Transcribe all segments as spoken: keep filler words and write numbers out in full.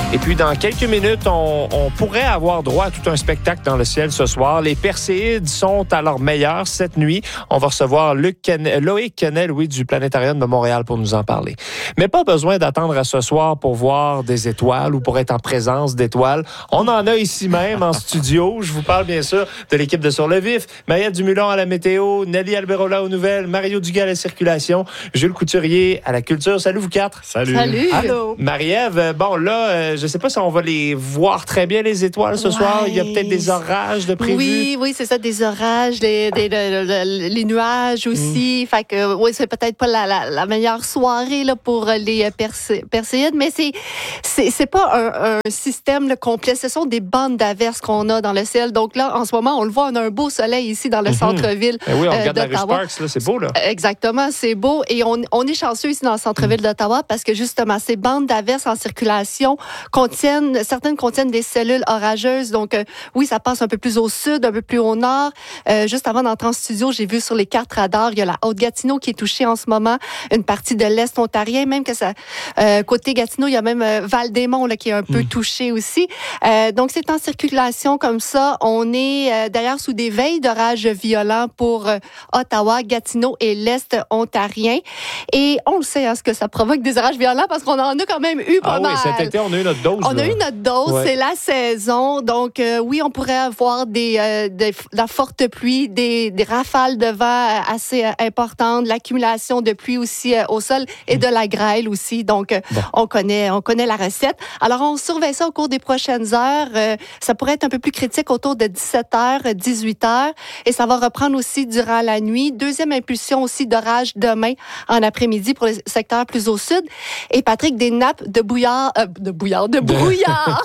Et puis, dans quelques minutes, on, on pourrait avoir droit à tout un spectacle dans le ciel ce soir. Les Perséides sont à leur meilleur cette nuit. On va recevoir Luc Ken- Loïc Kennel, oui, du Planétarium de Montréal pour nous en parler. Mais pas besoin d'attendre à ce soir pour voir des étoiles ou pour être en présence d'étoiles. On en a ici même en studio. Je vous parle bien sûr de l'équipe de Sur le Vif. Mariette Dumulon à la météo, Nelly Alberola aux nouvelles, Mario Dugas à la circulation, Jules Couturier à la culture. Salut vous quatre. Salut. Salut. Allô. Marie-Ève, bon là, euh, je ne sais pas si on va les voir très bien, les étoiles, ce ouais. soir. Il y a peut-être des orages de prévu. Oui, oui, c'est ça, des orages, des, des, des, des, les nuages aussi. Mm. Fait que, oui, c'est peut-être pas la, la, la meilleure soirée là, pour les Persé- Perséides, mais c'est, c'est, c'est pas un, un système là, complet. Ce sont des bandes d'averses qu'on a dans le ciel. Donc là, en ce moment, on le voit, on a un beau soleil ici dans le mm-hmm. centre-ville eh oui, on regarde euh, la rue Sparks, là, c'est beau, là. Exactement, c'est beau. Et on, on est chanceux ici dans le centre-ville mm. d'Ottawa parce que, justement, ces bandes d'averses en circulation contiennent, certaines contiennent des cellules orageuses. Donc, euh, oui, ça passe un peu plus au sud, un peu plus au nord. Euh, juste avant d'entrer en studio, j'ai vu sur les cartes radars, il y a la Haute-Gatineau qui est touchée en ce moment, une partie de l'Est ontarien, même que ça, euh, côté Gatineau, il y a même euh, Val-des-Monts là, qui est un peu mm. touché aussi. Euh, donc, c'est en circulation comme ça. On est euh, d'ailleurs sous des veilles d'orages violents pour euh, Ottawa, Gatineau et l'Est ontarien. Et on le sait, hein, ce que ça provoque des orages violents parce qu'on en a quand même eu pas ah mal. Oui, cet été, on a eu notre dose. On là. a eu notre dose, ouais. C'est la saison. Donc, euh, oui, on pourrait avoir des, euh, des, de la forte pluie, des, des rafales de vent assez euh, importantes, de l'accumulation de pluie aussi euh, au sol et de la grêle aussi. Donc, euh, bon. on connaît on connaît la recette. Alors, on surveille ça au cours des prochaines heures. Euh, ça pourrait être un peu plus critique autour de dix-sept heures, dix-huit heures. Et ça va reprendre aussi durant la nuit. Deuxième impulsion aussi d'orage demain en après-midi pour les secteurs plus au sud. Et Patrick, des nappes de bouillard, euh, de bouillard, de brouillard,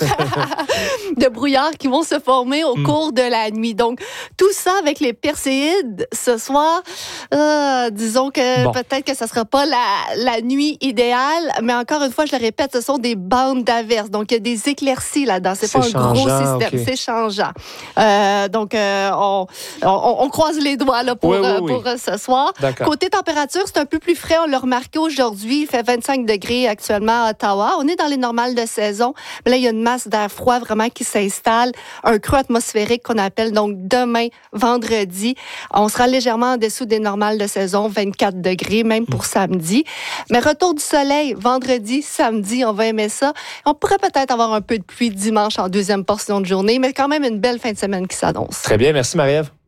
de brouillard qui vont se former au mm. cours de la nuit. Donc, tout ça avec les Perséides ce soir, euh, disons que bon. peut-être que ça sera pas la, la nuit idéale, mais encore une fois, je le répète, ce sont des bandes d'averses. Donc, il y a des éclaircies là-dedans. C'est, c'est pas un gros système. Okay. C'est changeant. Euh, donc, euh, on, on, on croise les doigts là, pour, oui, oui, euh, pour oui. ce soir. D'accord. Côté température, c'est un peu plus frais. On l'a remarqué aujourd'hui. Il fait vingt-cinq degrés actuellement à Ottawa. On est dans les normales de saison. Mais là, il y a une masse d'air froid vraiment qui s'installe. Un creux atmosphérique qu'on appelle donc demain, vendredi. On sera légèrement en dessous des normales de saison, vingt-quatre degrés, même pour samedi. Mais retour du soleil, vendredi, samedi, on va aimer ça. On pourrait peut-être avoir un peu de pluie dimanche en deuxième portion de journée, mais quand même une belle fin de semaine qui s'annonce. Très bien. Merci, Marie-Ève.